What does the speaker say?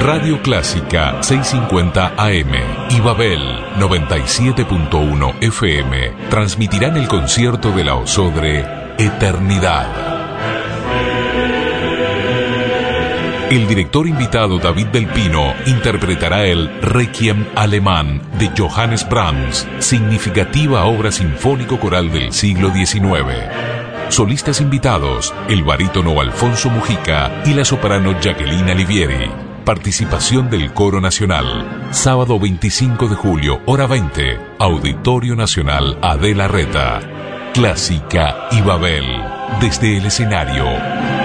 Radio Clásica 650 AM y Babel 97.1 FM transmitirán el concierto de la Osodre Eternidad. El director invitado David del Pino interpretará el Requiem alemán de Johannes Brahms, significativa obra sinfónico-coral del siglo XIX. Solistas invitados, el barítono Alfonso Mujica y la soprano Jacqueline Alivieri. Participación del Coro Nacional. Sábado 25 de julio, hora 20, Auditorio Nacional Adela Reta. Clásica y Babel, desde el escenario.